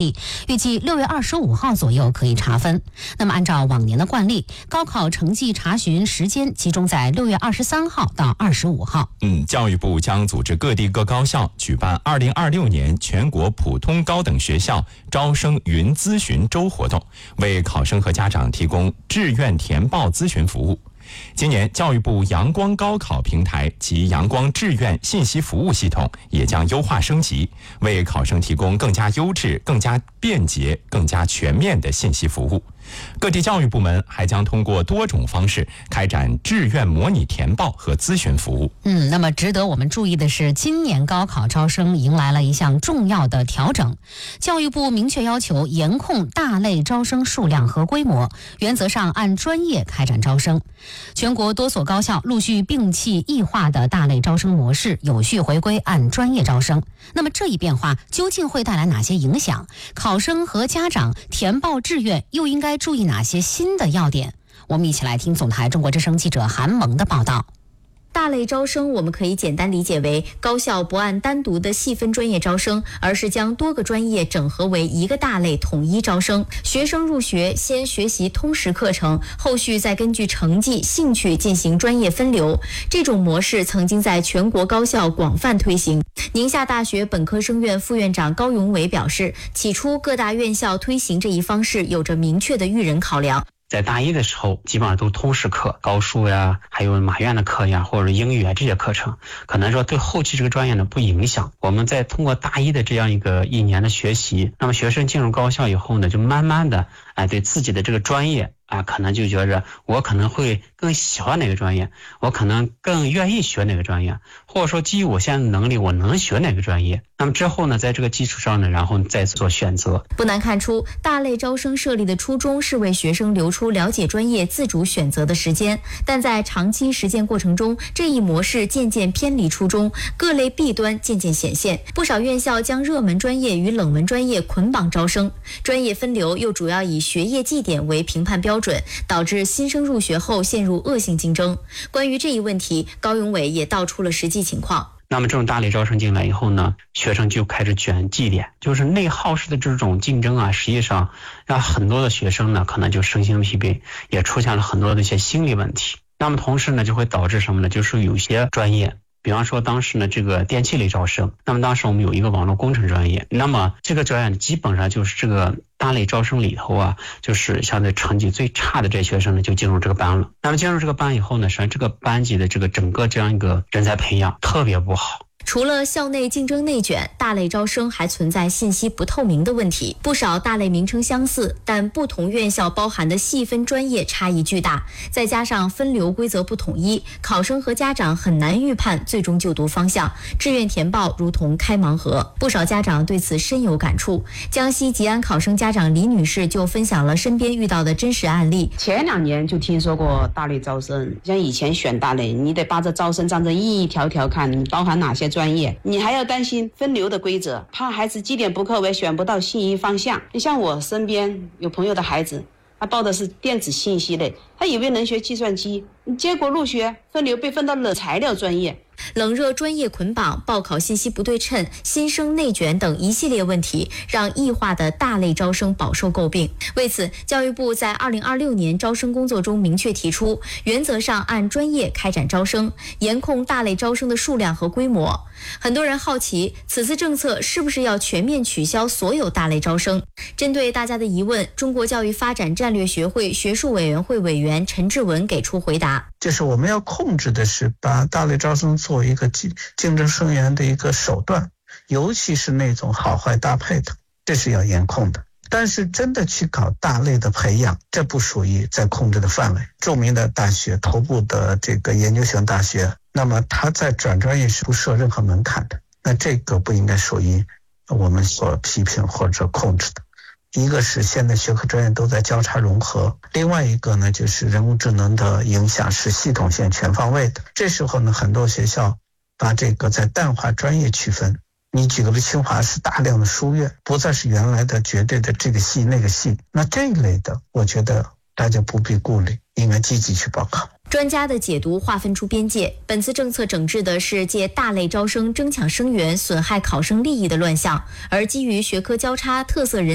题，预计6月25号左右可以查分。那么按照往年的惯例，高考成绩查询时间集中在6月23号到25号。 教育部将组织各地各高校举办2026年全国普通高等学校招生云咨询周活动，为考生和家长提供志愿填报咨询服务。今年教育部阳光高考平台及阳光志愿信息服务系统也将优化升级，为考生提供更加优质、更加便捷、更加全面的信息服务。各地教育部门还将通过多种方式开展志愿模拟填报和咨询服务。 那么值得我们注意的是，今年高考招生迎来了一项重要的调整。教育部明确要求严控大类招生数量和规模，原则上按专业开展招生。全国多所高校陆续摒弃异化的大类招生模式，有序回归按专业招生。那么这一变化究竟会带来哪些影响？考生和家长填报志愿又应该注意哪些新的要点？我们一起来听总台中国之声记者韩萌的报道。 大类招生我们可以简单理解为高校不按单独的细分专业招生，而是将多个专业整合为一个大类统一招生。学生入学先学习通识课程，后续再根据成绩、兴趣进行专业分流。这种模式曾经在全国高校广泛推行。宁夏大学本科生院副院长高永伟表示，起初各大院校推行这一方式有着明确的育人考量。 在大一的时候基本上都通识课，高数呀，还有马院的课呀，或者英语啊这些课程，可能说对后期这个专业呢不影响。我们在通过大一的这样一年的学习，那么学生进入高校以后呢，就慢慢的对自己的这个专业可能就觉着我可能会更喜欢哪个专业，我可能更愿意学哪个专业，或者说基于我现在的能力我能学哪个专业。那么之后呢，在这个基础上呢，然后再做选择。 不难看出，大类招生设立的初衷是为学生留出了解专业自主选择的时间，但在长期实践过程中，这一模式渐渐偏离初衷，各类弊端渐渐显现。不少院校将热门专业与冷门专业捆绑招生，专业分流又主要以学业绩点为评判标准，导致新生入学后陷入恶性竞争。关于这一问题，高永伟也道出了实际情况。 那么这种大类招生进来以后呢，学生就开始卷绩点，就是内耗式的这种竞争实际上让很多的学生呢可能就身心疲惫，也出现了很多的一些心理问题。那么同时呢，就会导致什么呢？就是有些专业，比方说当时呢这个电气类招生，那么当时我们有一个网络工程专业，那么这个专业基本上就是这个大类招生里头就是相对成绩最差的这些学生呢就进入这个班了。那么进入这个班以后呢，实际上这个班级的这个整个这样一个人才培养特别不好。 除了校内竞争内卷，大类招生还存在信息不透明的问题。不少大类名称相似，但不同院校包含的细分专业差异巨大，再加上分流规则不统一，考生和家长很难预判最终就读方向，志愿填报如同开盲盒。不少家长对此深有感触。江西吉安考生家长李女士就分享了身边遇到的真实案例。 前2年就听说过大类招生，像以前选大类，你得把这招生章程一条条看，你包含哪些专业，你还要担心分流的规则，怕孩子绩点不够，选不到心仪方向。你像我身边有朋友的孩子，他报的是电子信息类，他以为能学计算机，结果入学分流被分到了材料专业。 冷热专业捆绑、报考信息不对称、新生内卷等一系列问题，让异化的大类招生饱受诟病。为此，教育部在2026年招生工作中明确提出，原则上按专业开展招生，严控大类招生的数量和规模。很多人好奇，此次政策是不是要全面取消所有大类招生？针对大家的疑问，中国教育发展战略学会学术委员会委员陈志文给出回答。 就是我们要控制的是把大类招生作为一个竞争生源的一个手段，尤其是那种好坏搭配的，这是要严控的。但是真的去搞大类的培养，这不属于在控制的范围。著名的大学，头部的这个研究型大学，那么它在转专业是不设任何门槛的，那这个不应该属于我们所批评或者控制的。一个是现在学科专业都在交叉融合，另外一个呢就是人工智能的影响是系统性全方位的。这时候呢，很多学校把这个在淡化专业区分。你举个例，清华是大量的书院，不再是原来的绝对的这个系那个系，那这一类的我觉得大家不必顾虑，应该积极去报考。 专家的解读划分出边界，本次政策整治的是借大类招生争抢生源、损害考生利益的乱象，而基于学科交叉、特色人